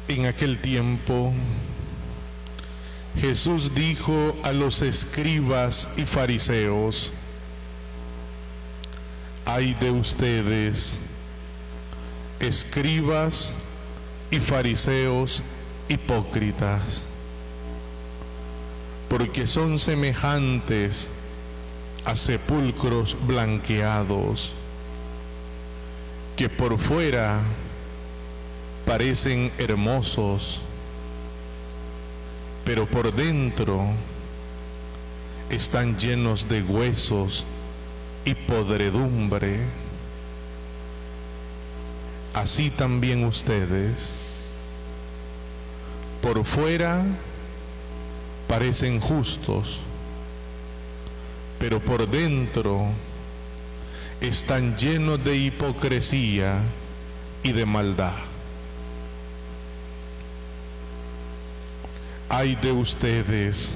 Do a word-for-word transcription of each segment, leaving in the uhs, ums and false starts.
En aquel tiempo, Jesús dijo a los escribas y fariseos: ay de ustedes, escribas y fariseos hipócritas, porque son semejantes a sepulcros blanqueados, que por fuera parecen hermosos, pero por dentro están llenos de huesos y podredumbre. Así también ustedes, por fuera parecen justos, pero por dentro están llenos de hipocresía y de maldad. Ay de ustedes,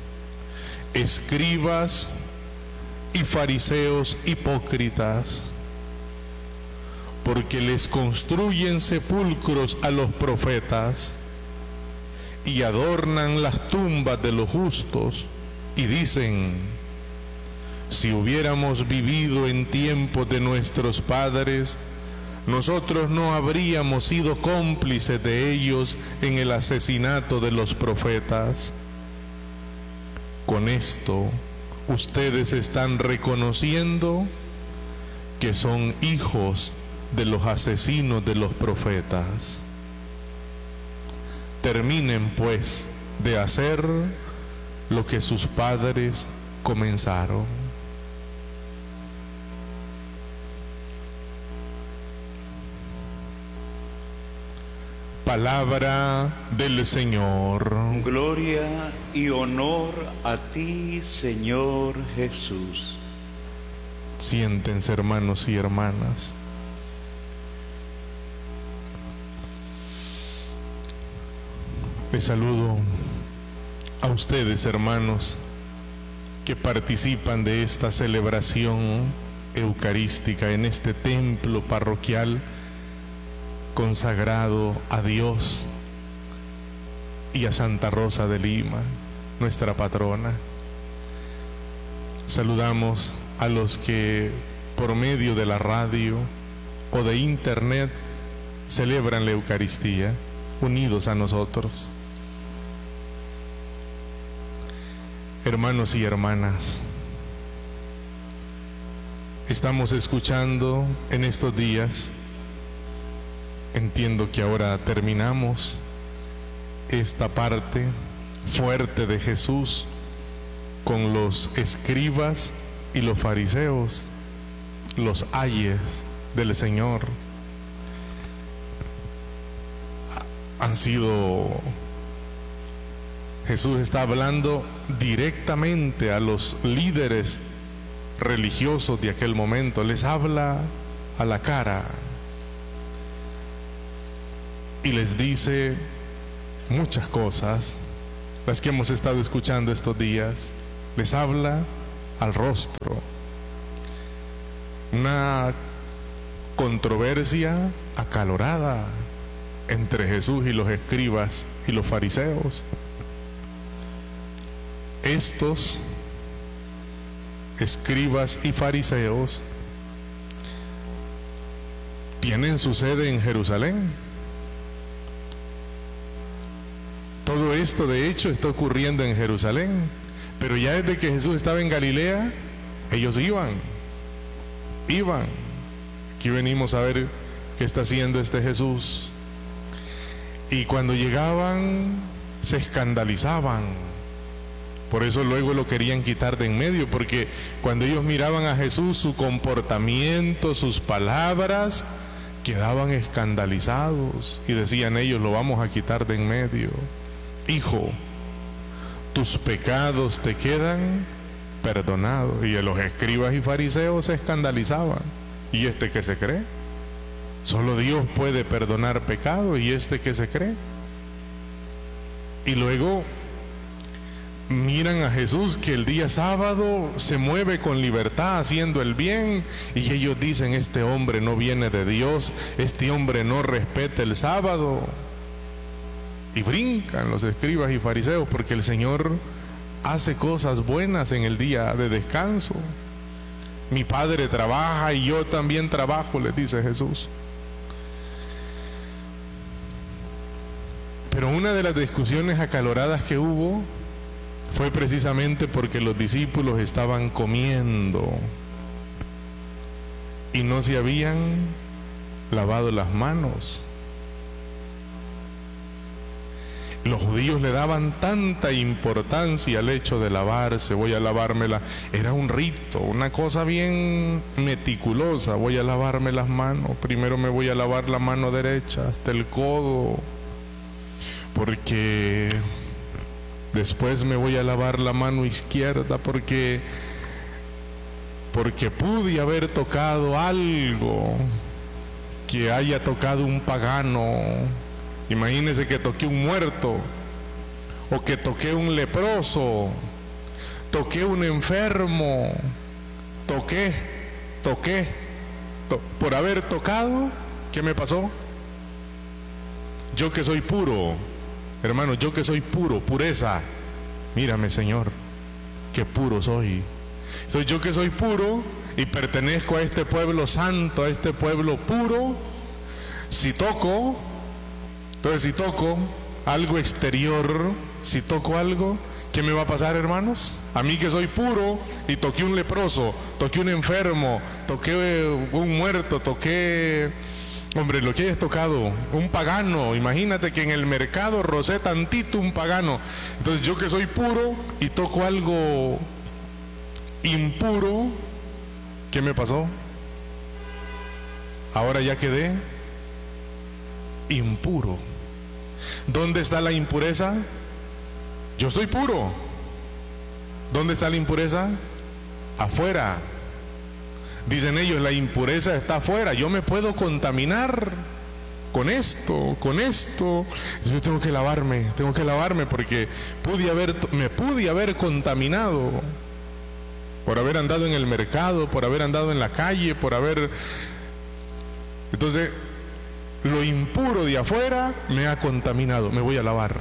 escribas y fariseos hipócritas, porque les construyen sepulcros a los profetas y adornan las tumbas de los justos, y dicen: si hubiéramos vivido en tiempos de nuestros padres, nosotros no habríamos sido cómplices de ellos en el asesinato de los profetas. Con esto, ustedes están reconociendo que son hijos de los asesinos de los profetas. Terminen, pues, de hacer lo que sus padres comenzaron. Palabra del Señor. Gloria y honor a ti, Señor Jesús. Siéntense, hermanos y hermanas. Les saludo a ustedes, hermanos, que participan de esta celebración eucarística en este templo parroquial consagrado a Dios y a Santa Rosa de Lima, nuestra patrona. Saludamos a los que por medio de la radio o de internet celebran la Eucaristía, unidos a nosotros. Hermanos y hermanas, estamos escuchando en estos días, entiendo que ahora terminamos esta parte fuerte de Jesús con los escribas y los fariseos, los ayes del Señor. Han sido... Jesús está hablando directamente a los líderes religiosos de aquel momento, les habla a la cara y les dice muchas cosas, las que hemos estado escuchando estos días, les habla al rostro. Una controversia acalorada entre Jesús y los escribas y los fariseos. Estos escribas y fariseos tienen su sede en Jerusalén. Todo esto, de hecho, está ocurriendo en Jerusalén, pero ya desde que Jesús estaba en Galilea, ellos iban, iban. Aquí venimos a ver qué está haciendo este Jesús. Y cuando llegaban, se escandalizaban. Por eso luego lo querían quitar de en medio, porque cuando ellos miraban a Jesús, su comportamiento, sus palabras, quedaban escandalizados y decían ellos: lo vamos a quitar de en medio. Hijo, tus pecados te quedan perdonados. Y los escribas y fariseos se escandalizaban. ¿Y este qué se cree? Solo Dios puede perdonar pecados, ¿y este qué se cree? Y luego miran a Jesús, que el día sábado se mueve con libertad haciendo el bien, y ellos dicen: este hombre no viene de Dios, este hombre no respeta el sábado. Y brincan los escribas y fariseos porque el Señor hace cosas buenas en el día de descanso. Mi Padre trabaja y yo también trabajo, les dice Jesús. Pero una de las discusiones acaloradas que hubo fue precisamente porque los discípulos estaban comiendo y no se habían lavado las manos. Los judíos le daban tanta importancia al hecho de lavarse. Voy a lavármela. Era un rito, una cosa bien meticulosa. Voy a lavarme las manos. Primero me voy a lavar la mano derecha hasta el codo, porque después me voy a lavar la mano izquierda, porque porque pude haber tocado algo que haya tocado un pagano. Imagínense que toqué un muerto, o que toqué un leproso, toqué un enfermo, toqué, toqué, to- por haber tocado, ¿qué me pasó? Yo que soy puro, hermano, yo que soy puro, pureza, mírame, Señor, qué puro soy. Soy yo que soy puro y pertenezco a este pueblo santo, a este pueblo puro. Si toco, entonces si toco algo exterior, si toco algo, ¿qué me va a pasar, hermanos? A mí que soy puro y toqué un leproso, toqué un enfermo, toqué un muerto, toqué, hombre, lo que hayas tocado, un pagano. Imagínate que en el mercado rocé tantito un pagano. Entonces yo que soy puro y toco algo impuro, ¿qué me pasó? Ahora ya quedé impuro. ¿Dónde está la impureza? Yo estoy puro. ¿Dónde está la impureza? Afuera. Dicen ellos, la impureza está afuera. Yo me puedo contaminar con esto, con esto. Yo tengo que lavarme, tengo que lavarme porque pude haber, me pude haber contaminado por haber andado en el mercado, por haber andado en la calle, por haber... Entonces, lo impuro de afuera me ha contaminado, me voy a lavar.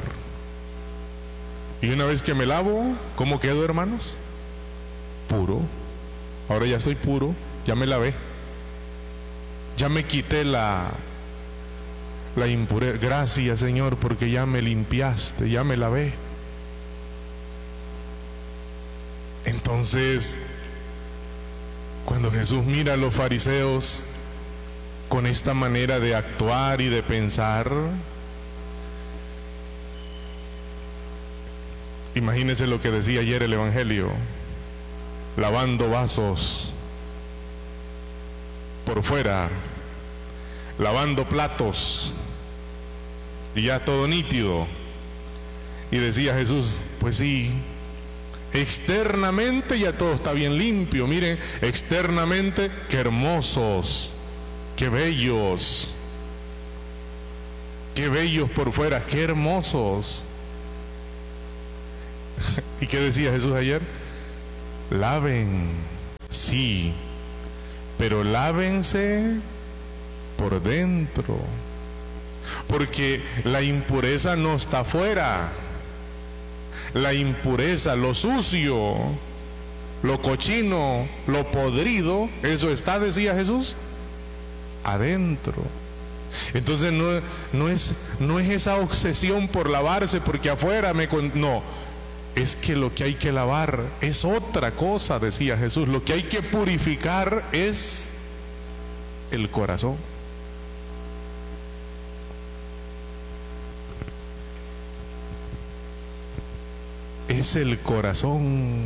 Y una vez que me lavo, ¿cómo quedo, hermanos? Puro. Ahora ya estoy puro, ya me lavé. Ya me quité la, la impureza. Gracias, Señor, porque ya me limpiaste, ya me lavé. Entonces, cuando Jesús mira a los fariseos con esta manera de actuar y de pensar, imagínense lo que decía ayer el Evangelio: lavando vasos por fuera, lavando platos, y ya todo nítido. Y decía Jesús, pues sí, externamente ya todo está bien limpio. Miren, externamente, qué hermosos, qué bellos, qué bellos por fuera, qué hermosos. ¿Y qué decía Jesús ayer? Laven, sí, pero lávense por dentro, porque la impureza no está afuera. La impureza, lo sucio, lo cochino, lo podrido, eso está, decía Jesús, adentro. Entonces no, no es, no es esa obsesión por lavarse porque afuera me... Con... No, es que lo que hay que lavar es otra cosa, decía Jesús. Lo que hay que purificar es el corazón. Es el corazón.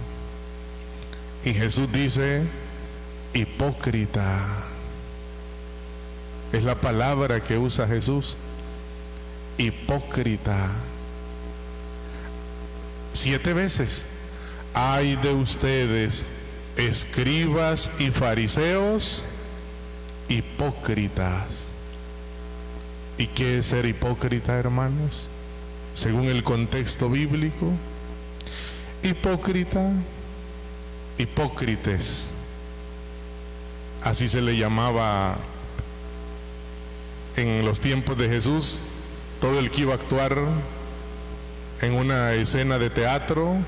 Y Jesús dice, hipócrita. Es la palabra que usa Jesús. Hipócrita. Siete veces. Ay de ustedes, escribas y fariseos, hipócritas. ¿Y qué es ser hipócrita, hermanos? Según el contexto bíblico, hipócrita, hipócrites, así se le llamaba en los tiempos de Jesús todo el que iba a actuar en una escena de teatro.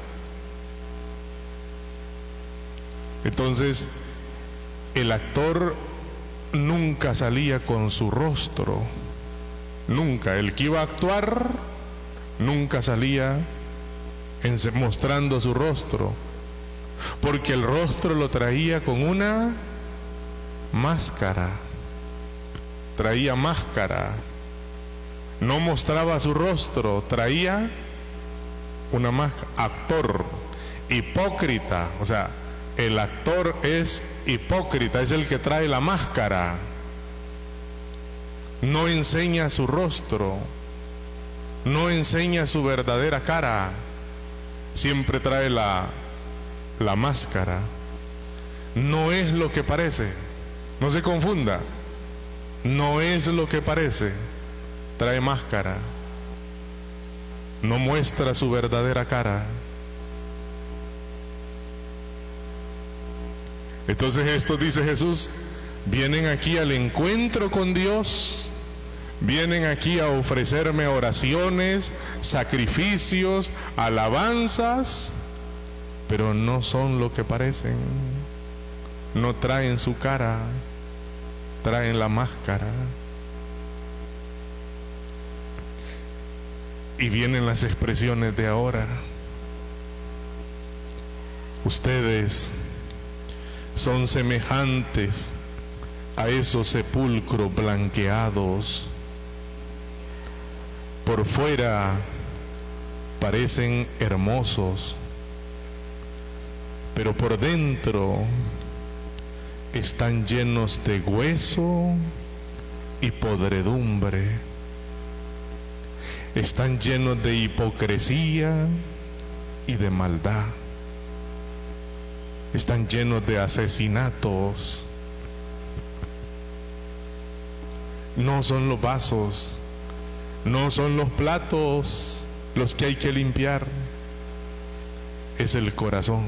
Entonces, el actor nunca salía con su rostro, nunca. El que iba a actuar nunca salía en, mostrando su rostro, porque el rostro lo traía con una máscara, traía máscara, no mostraba su rostro, traía una máscara. Actor hipócrita, o sea, el actor es hipócrita, es el que trae la máscara, no enseña su rostro, no enseña su verdadera cara, siempre trae la, la máscara. No es lo que parece, no se confunda, no es lo que parece, trae máscara, no muestra su verdadera cara. Entonces esto, dice Jesús, vienen aquí al encuentro con Dios, vienen aquí a ofrecerme oraciones, sacrificios, alabanzas, pero no son lo que parecen, no traen su cara, traen la máscara. Y vienen las expresiones de ahora. Ustedes son semejantes a esos sepulcros blanqueados. Por fuera parecen hermosos, pero por dentro están llenos de hueso y podredumbre. Están llenos de hipocresía y de maldad. Están llenos de asesinatos. No son los vasos, no son los platos los que hay que limpiar, es el corazón.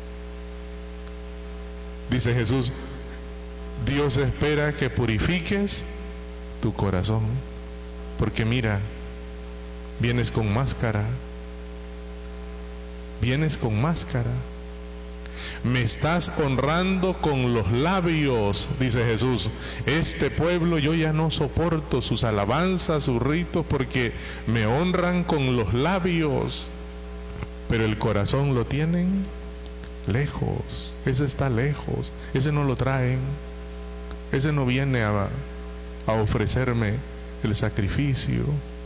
Dice Jesús, Dios espera que purifiques tu corazón, porque mira, vienes con máscara, vienes con máscara. Me estás honrando con los labios, dice Jesús. Este pueblo yo ya no soporto sus alabanzas, sus ritos, porque me honran con los labios, pero el corazón lo tienen lejos. Ese está lejos, ese no lo traen, ese no viene a, a ofrecerme el sacrificio.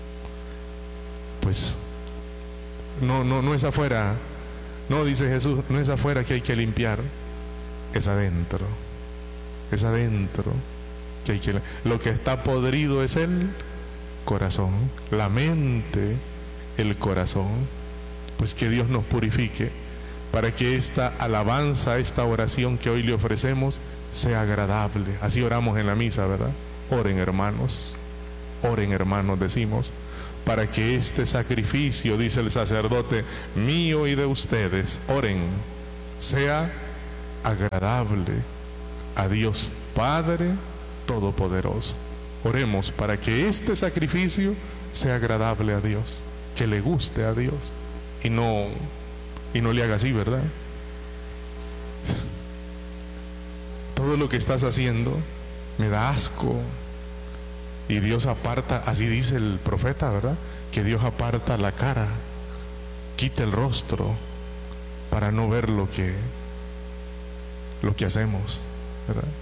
Pues no, no, no es afuera. No, dice Jesús, no es afuera que hay que limpiar, es adentro, es adentro que hay que... Lo que está podrido es el corazón, la mente, el corazón. Pues que Dios nos purifique para que esta alabanza, esta oración que hoy le ofrecemos sea agradable. Así oramos en la misa, ¿verdad? Oren, hermanos, oren, hermanos, decimos, para que este sacrificio, dice el sacerdote, mío y de ustedes, oren, sea agradable a Dios Padre Todopoderoso. Oremos para que este sacrificio sea agradable a Dios, que le guste a Dios, y no, y no le haga así, ¿verdad? Todo lo que estás haciendo me da asco. Y Dios aparta, así dice el profeta, ¿verdad? Que Dios aparta la cara, quita el rostro para no ver lo que, lo que hacemos, ¿verdad?